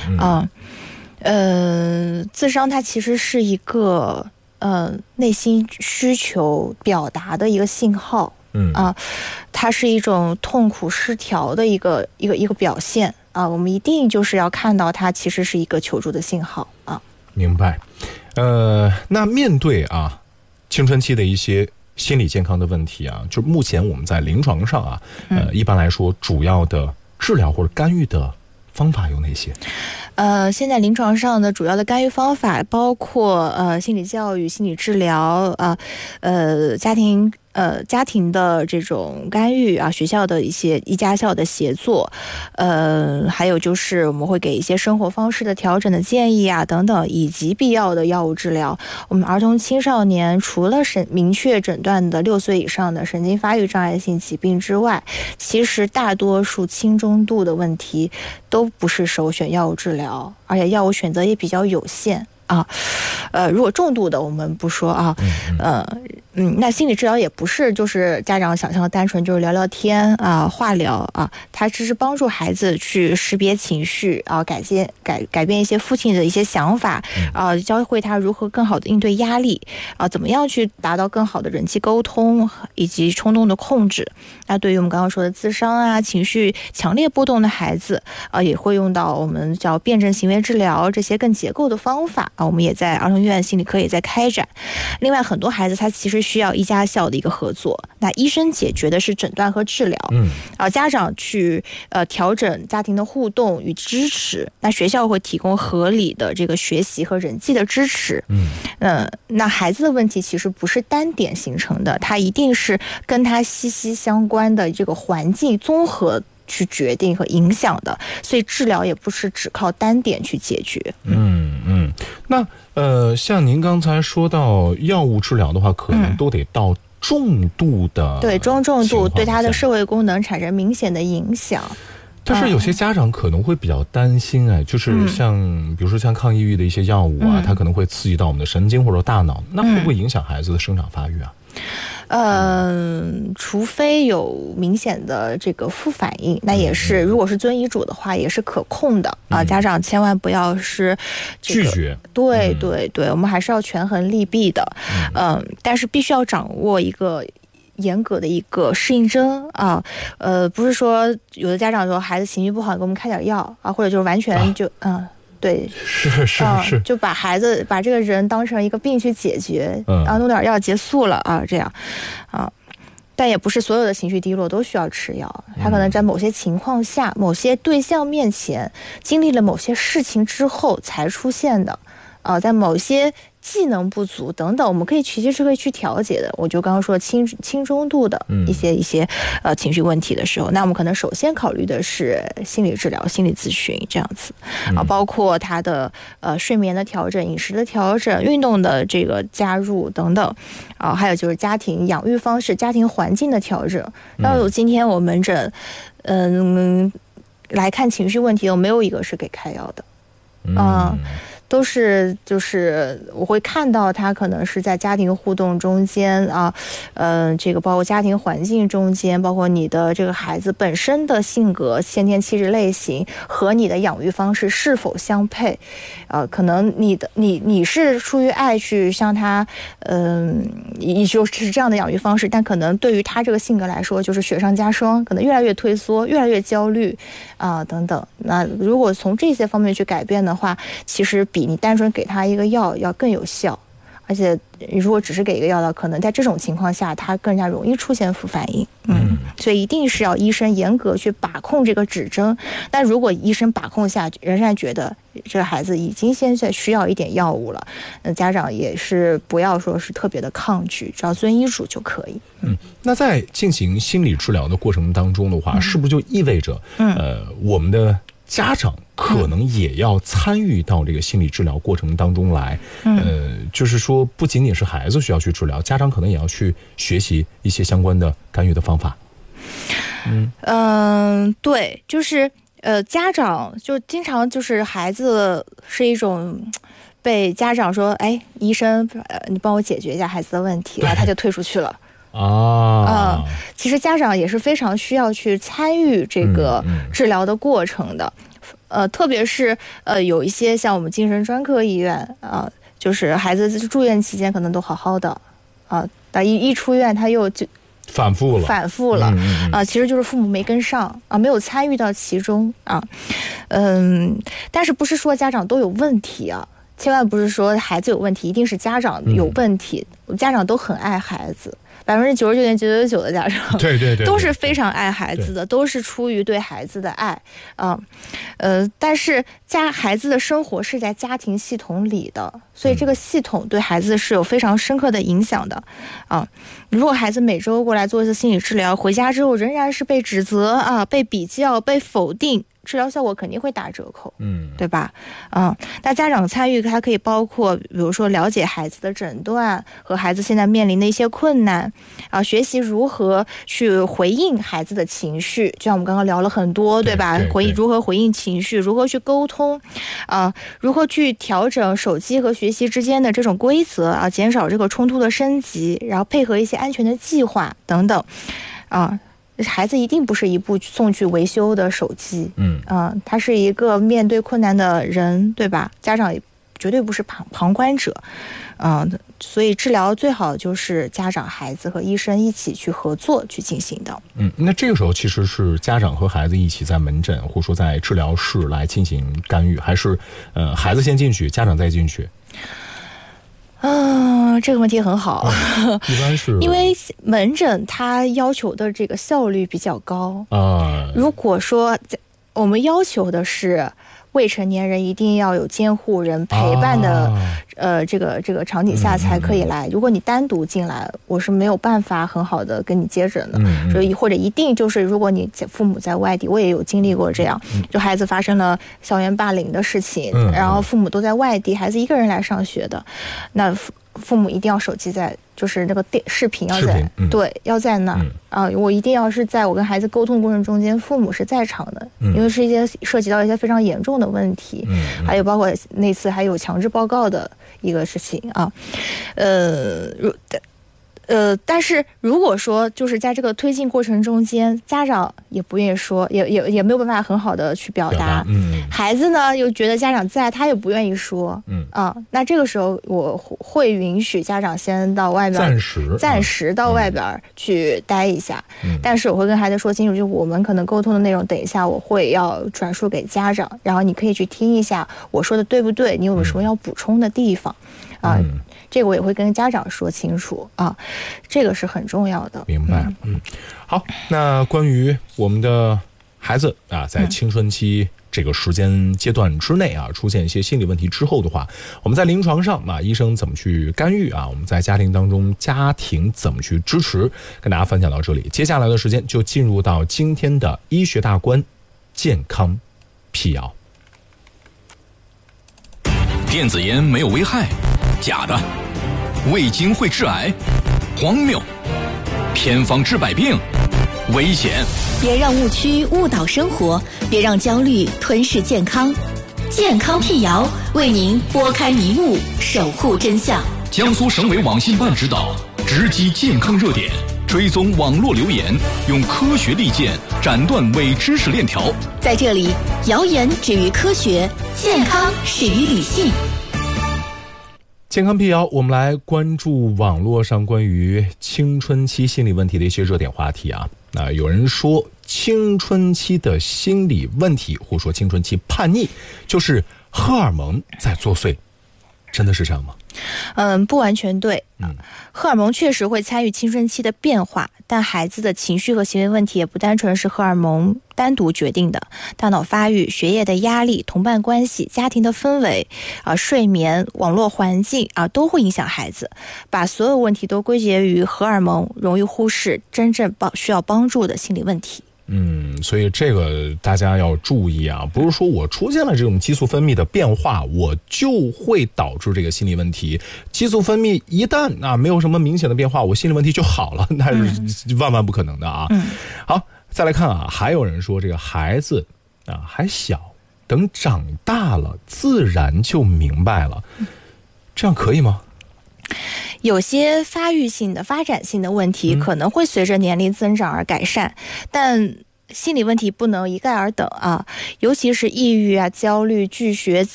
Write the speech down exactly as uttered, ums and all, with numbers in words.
嗯嗯呃，自伤它其实是一个呃内心需求表达的一个信号，嗯啊、呃，它是一种痛苦失调的一个一个一个表现啊、呃，我们一定就是要看到它其实是一个求助的信号啊。 明白，呃，那面对啊青春期的一些心理健康的问题啊，就目前我们在临床上啊，呃，一般来说主要的治疗或者干预的方法有哪些？ 呃，现在临床上的主要的干预方法包括呃心理教育、心理治疗啊，呃家庭呃家庭的这种干预啊，学校的一些医家校的协作，呃，还有就是我们会给一些生活方式的调整的建议啊等等，以及必要的药物治疗。我们儿童青少年除了神明确诊断的六岁以上的神经发育障碍性疾病之外，其实大多数轻中度的问题都不是首选药物治疗。而且药物选择也比较有限啊，呃，如果重度的我们不说啊，呃，嗯，那心理治疗也不是就是家长想象的单纯就是聊聊天啊、化疗啊，它只是帮助孩子去识别情绪啊，改变改改变一些父亲的一些想法啊，教会他如何更好的应对压力啊，怎么样去达到更好的人际沟通以及冲动的控制。那对于我们刚刚说的自伤啊、情绪强烈波动的孩子啊，也会用到我们叫辩证行为治疗这些更结构的方法啊，我们也在儿童医院心理科也在开展。另外，很多孩子他其实需要医家校的一个合作，那医生解决的是诊断和治疗，嗯，啊，家长去呃调整家庭的互动与支持，那学校会提供合理的这个学习和人际的支持，嗯，呃，那孩子的问题其实不是单点形成的，它一定是跟他息息相关的这个环境综合去决定和影响的，所以治疗也不是只靠单点去解决。 嗯嗯，那呃，像您刚才说到药物治疗的话，可能都得到重度的、嗯， 对中重度对他的社会功能产生明显的影响。 但是有些家长可能会比较担心哎，就是像、嗯、比如说像抗抑郁的一些药物啊、嗯，它可能会刺激到我们的神经或者大脑，那会不会影响孩子的生长发育啊？ 嗯、呃，除非有明显的这个副反应，那也是、嗯、如果是遵医嘱的话，也是可控的啊、嗯。家长千万不要是、这个、 拒绝。 对对对，我们还是要权衡利弊的。嗯、呃，但是必须要掌握一个严格的一个适应症啊，呃，不是说有的家长说孩子情绪不好，给我们开点药啊，或者就是完全就嗯。啊对， 是是是、 嗯，就把孩子把这个人当成一个病去解决，嗯、然后弄点药结束了啊，这样，啊，但也不是所有的情绪低落都需要吃药，他可能在某些情况下、嗯、某些对象面前经历了某些事情之后才出现的，啊，在某些技能不足等等，我们可以其实是可以去调节的。我就刚刚说轻轻中度的一些、嗯、一些呃情绪问题的时候，那我们可能首先考虑的是心理治疗、心理咨询这样子啊，包括他的呃睡眠的调整、饮食的调整、运动的这个加入等等啊，还有就是家庭养育方式、家庭环境的调整。那今天我门诊嗯来看情绪问题，有没有一个是给开药的啊？嗯都是就是我会看到他可能是在家庭互动中间啊，嗯、呃，这个包括家庭环境中间，包括你的这个孩子本身的性格、先天气质类型和你的养育方式是否相配，呃，可能你的你你是出于爱去向他，嗯、呃，也就是这样的养育方式，但可能对于他这个性格来说，就是雪上加霜，可能越来越退缩，越来越焦虑啊、呃、等等。那如果从这些方面去改变的话，其实比你单纯给他一个药要更有效，而且如果只是给一个药的，可能在这种情况下他更加容易出现副反应。嗯，所以一定是要医生严格去把控这个指征。但如果医生把控下仍然觉得这个孩子已经现在需要一点药物了，那家长也是不要说是特别的抗拒，只要遵医嘱就可以。 嗯，那在进行心理治疗的过程当中的话，嗯、是不是就意味着，嗯、呃，我们的家长可能也要参与到这个心理治疗过程当中来，嗯、呃，就是说不仅仅是孩子需要去治疗，家长可能也要去学习一些相关的干预的方法。嗯嗯、呃，对，就是呃，家长就经常就是孩子是一种被家长说，哎，医生，呃，你帮我解决一下孩子的问题，然后他就退出去了。 啊、 嗯，其实家长也是非常需要去参与这个治疗的过程的。嗯嗯呃，特别是呃有一些像我们精神专科医院啊、呃，就是孩子住院期间可能都好好的啊，但、呃、一一出院他又就反复了， 反复了啊、 嗯嗯呃， 其实就是父母没跟上啊，没有参与到其中啊，嗯，但是不是说家长都有问题啊？千万不是说孩子有问题，一定是家长有问题。嗯、家长都很爱孩子，百分之九十九点九九九的家长， 对对 对, 对， 都是非常爱孩子的，都是出于对孩子的爱啊，呃，但是家孩子的生活是在家庭系统里的，所以这个系统对孩子是有非常深刻的影响的啊。如果孩子每周过来做一次心理治疗，回家之后仍然是被指责啊、被比较、被否定，治疗效果肯定会打折扣，嗯，对吧？嗯，那家长参与它可以包括，比如说了解孩子的诊断和孩子现在面临的一些困难啊，学习如何去回应孩子的情绪，就像我们刚刚聊了很多，对吧？ 对对对， 回应如何回应情绪，如何去沟通，啊，如何去调整手机和学习之间的这种规则啊，减少这个冲突的升级，然后配合一些安全的计划等等，啊。孩子一定不是一部送去维修的手机，嗯啊、呃，他是一个面对困难的人，对吧？家长绝对不是旁旁观者，嗯、呃，所以治疗最好就是家长、孩子和医生一起去合作去进行的。 嗯，那这个时候其实是家长和孩子一起在门诊或者说在治疗室来进行干预，还是呃孩子先进去，家长再进去？ 啊，这个问题很好， 嗯、一般是因为门诊它要求的这个效率比较高啊。 如果说我们要求的是未成年人一定要有监护人陪伴的、啊、呃这个这个场景下才可以来、嗯、如果你单独进来，我是没有办法很好的跟你接诊的、嗯、所以或者一定就是如果你父母在外地，我也有经历过这样、嗯、就孩子发生了校园霸凌的事情、嗯、然后父母都在外地，孩子一个人来上学的，那父母一定要手机在，就是那个电视频要在、嗯、对要在那儿、嗯、啊，我一定要是在我跟孩子沟通过程中间，父母是在场的、嗯、因为是一些涉及到一些非常严重的问题、嗯嗯、还有包括那次还有强制报告的一个事情啊，呃如呃，但是如果说就是在这个推进过程中间，家长也不愿意说，也也也没有办法很好的去表达， 表达嗯， 孩子呢又觉得家长在，他也不愿意说，嗯啊，那这个时候我会允许家长先到外边暂时暂时到外边去待一下，嗯、但是我会跟孩子说清楚，就我们可能沟通的内容，等一下我会要转述给家长，然后你可以去听一下我说的对不对，你有没有什么要补充的地方，嗯、啊。嗯这个我也会跟家长说清楚啊，这个是很重要的。 明白，嗯，嗯好。那关于我们的孩子啊，在青春期这个时间阶段之内啊，出现一些心理问题之后的话，我们在临床上啊，医生怎么去干预啊？我们在家庭当中，家庭怎么去支持？跟大家分享到这里，接下来的时间就进入到今天的医学大观健康辟谣。 电子烟没有危害。假的，味精会致癌，荒谬，偏方治百病，危险。 别让误区误导生活，别让焦虑吞噬健康。健康辟谣为您拨开迷雾，守护真相。 江苏省委网信办指导，直击健康热点，追踪网络留言，用科学利剑斩断伪知识链条。 在这里，谣言止于科学，健康始于理性。 健康辟谣，我们来关注网络上关于青春期心理问题的一些热点话题啊。那有人说青春期的心理问题，或者说青春期叛逆，就是荷尔蒙在作祟，真的是这样吗？ 嗯，不完全对。嗯，荷尔蒙确实会参与青春期的变化，但孩子的情绪和行为问题也不单纯是荷尔蒙单独决定的，大脑发育、学业的压力、同伴关系、家庭的氛围啊、睡眠、网络环境啊，都会影响孩子。把所有问题都归结于荷尔蒙，容易忽视真正帮需要帮助的心理问题。 嗯，所以这个大家要注意啊，不是说我出现了这种激素分泌的变化，我就会导致这个心理问题。激素分泌一旦啊没有什么明显的变化，我心理问题就好了，那是万万不可能的啊。嗯，好，再来看啊，还有人说这个孩子啊还小，等长大了自然就明白了，这样可以吗？ 有些发育性的、发展性的问题可能会随着年龄增长而改善，嗯、但心理问题不能一概而等啊，尤其是抑郁啊、焦虑、拒学、